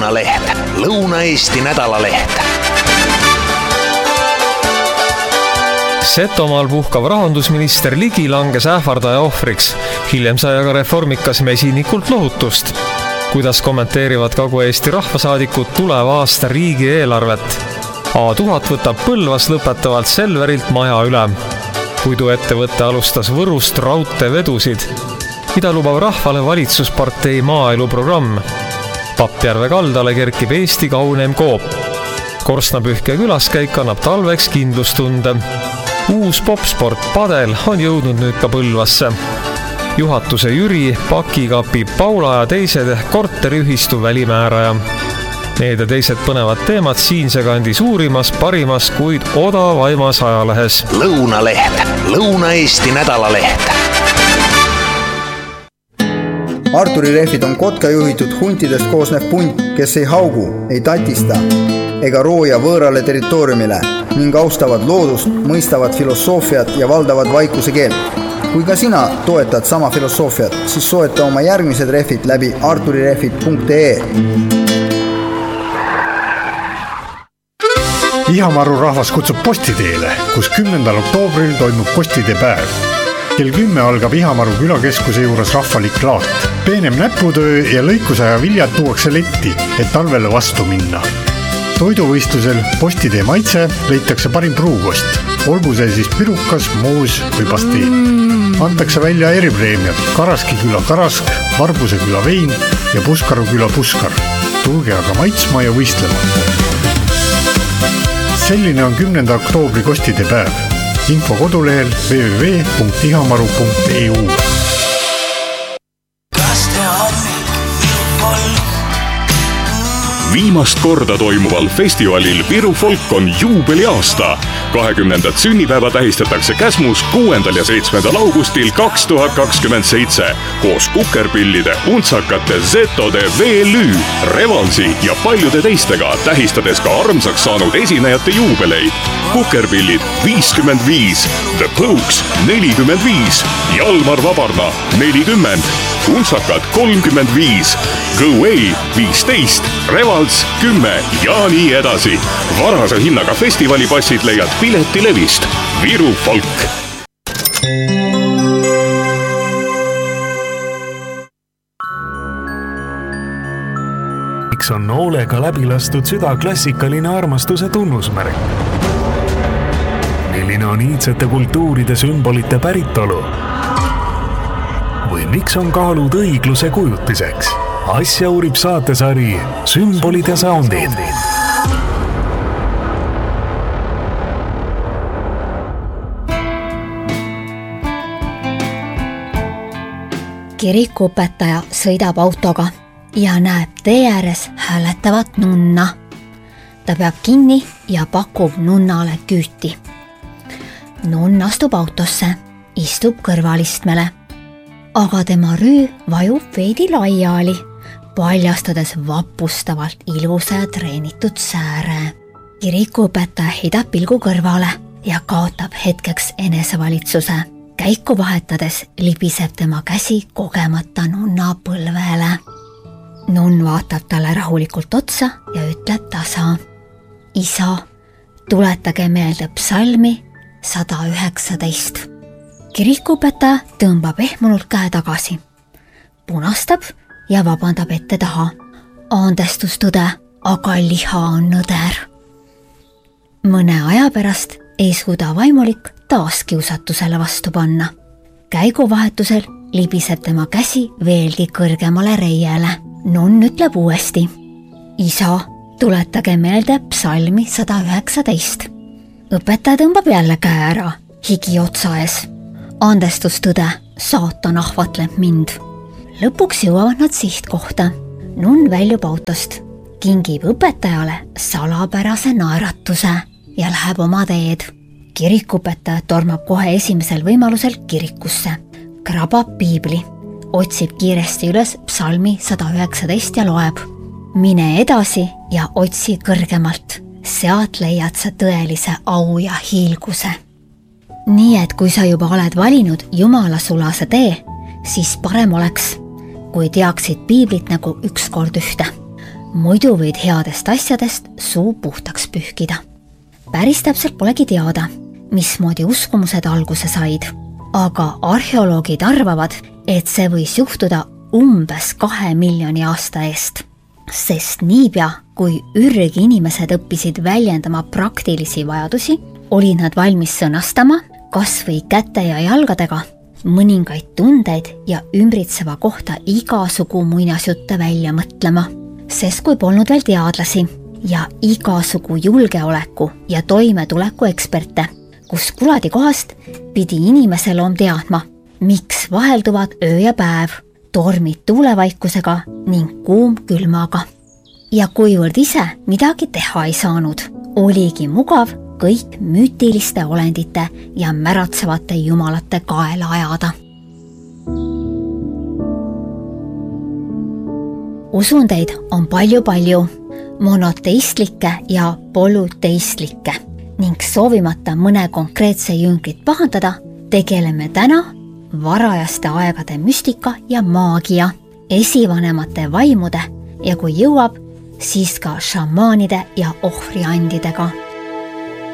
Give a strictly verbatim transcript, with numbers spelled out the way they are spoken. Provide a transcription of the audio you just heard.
Lõunaleht, Lõuna-Eesti nädalaleht. Setomaal puhkav rahandusminister Ligi langes ähvardaja ohvriks. Hiljem sai aga reformikas mesinikult lohutust. Kuidas kommenteerivad Kagu-Eesti rahvasaadikud tuleva aasta riigieelarvet? A tuhat võtab Põlvas lõpetavalt Selverilt maja üle. Puiduettevõtte alustas Võrust raudteevedusid. Mida lubab rahvale valitsuspartei maaeluprogramm? Pappjärve kaldale kerkib Eesti kauneim koop. Korsnapühke külaskäik annab talveks kindlustunde. Uus popsport padel on jõudnud nüüd ka Põlvasse. Juhatuse Jüri, pakikapi Paula ja teised korteriühistu välimääraja. Need ja teised põnevad teemad siinse kandi suurimas, parimas, kuid odavaimas ajalehes. Lõunaleht, Lõuna-Eesti nädalaleht. Arturi rehvid on kotka juhitud huntidest koosnev punt, kes ei haugu, ei tatista ega rooja võõrale territooriumile ning austavad loodust, mõistavad filosoofiat ja valdavad vaikuse keelt. Kui ka sina toetad sama filosoofiat, siis soeta oma järgmised rehvid läbi arturirehvid punkt ee. Ihamaru rahvas kutsub postiteele, kus kümnendal oktoobril toimub postide päev. Kell kümme algab Ihamaru külakeskuse juures rahvalik laat. Peenem näputöö ja lõikusaja viljad tuuakse letti, et talvele vastu minna. Toiduvõistlusel postitee maitse leitakse parim pruukost. Olgu see siis pirukas, moos või pasteen. Antakse välja eripreemiad Karaski küla Karask, Varbuse küla Vein ja Puskaru küla Puskar. Tulge aga maitsma ja võistlema. Selline on kümnenda oktoobri postide päev. Info kodulehel w w w punkt ihamaru punkt e u. Viimast korda toimuval festivalil Viru Folk on juubeliaasta. kahekümnendat sünnipäeva tähistatakse Käsmus kuuendal ja seitsmendal augustil kaks tuhat kakskümmend seitse koos kukerpillide, untsakate, zetode, V L Ü, Revalsi ja paljude teistega, tähistades ka armsaks saanud esinejate juubeleid. Kukerpillid viiskümmend viis, The Pokes nelikümmend viis, Jalmar Vabarna nelikümmend, untsakad kolmkümmend viis, Go Away viisteist, Revals kümme ja nii edasi. Varase hinnaga festivalipassid leiad piletilevist. Viru Folk. Miks on noolega läbi lastud süda klassikaline armastuse tunnusmärk? Milline on iidsete kultuuride sümbolite päritolu? Või miks on kaalud õigluse kujutiseks? Asja uurib saatesari Sümbolid ja soundid. Kirikuõpetaja sõidab autoga ja näeb tee ääres hääletavat nunna. Ta peab kinni ja pakub nunnale küüti. Nunn astub autosse, istub kõrvalistmele, aga tema rüü vajub veidi laiali, paljastades vapustavalt ilusa ja treenitud sääre. Kirikuõpetaja heidab pilgu kõrvale ja kaotab hetkeks enesevalitsuse. Käiku vahetades libiseb tema käsi kogemata nunna põlvele. Nunn vaatab talle rahulikult otsa ja ütleb tasa. Isa, tuletage meelde psalmi sada üheksateist. Kirikuõpetaja tõmbab ehmunult käe tagasi, punastab ja vabandab ette taha. Andestus tõde, aga liha on nõder. Mõne aja pärast ei suuda vaimulik taas kiusatusele vastu panna. Käiguvahetusel libiseb tema käsi veelgi kõrgemale reiele. Nunn ütleb uuesti. Isa, tuletage meelde psalmi sada üheksateist. Õpetaja tõmbab jälle käe ära, higi otsa ees. Andestus tõde, saatan ahvatleb mind. Lõpuks jõuavad nad sihtkohta. Nunn väljub autost, kingib õpetajale salapärase naeratuse ja läheb oma teed. Kirikuõpetaja tormab kohe esimesel võimalusel kirikusse, krabab piibli, otsib kiiresti üles psalmi sada üheksateist ja loeb. Mine edasi ja otsi kõrgemalt, sealt leiad sa tõelise au ja hiilguse. Nii et kui sa juba oled valinud Jumala sulase tee, siis parem oleks, kui teaksid piiblit nagu üks kord ühte. muidu võid headest asjadest suu puhtaks pühkida. Päris täpselt polegi teada, mismoodi uskumused alguse said, aga arheoloogid arvavad, et see võis juhtuda umbes kahe miljoni aasta eest, sest niipea, kui ürgi inimesed õppisid väljendama praktilisi vajadusi, olid nad valmis sõnastama kas või käte ja jalgadega mõningaid tundeid ja ümbritseva kohta igasugu muinasjutte välja mõtlema, sest kui polnud veel teadlasi ja igasugu julgeoleku ja toimetuleku eksperte, kus kuladi kohast pidi inimeseloom teadma, miks vahelduvad öö ja päev, tormid tuulevaikusega ning kuum külmaga. Ja kuivõrd ise midagi teha ei saanud, oligi mugav kõik müütiliste olendite ja märatsevate jumalate kaela ajada. Usundeid on palju-palju monoteistlikke ja polüteistlikke ning soovimata mõne konkreetse jüngrit pahandada, tegeleme täna varajaste aegade müstika ja maagia, esivanemate vaimude ja kui jõuab, siis ka šamaanide ja ohvriandidega.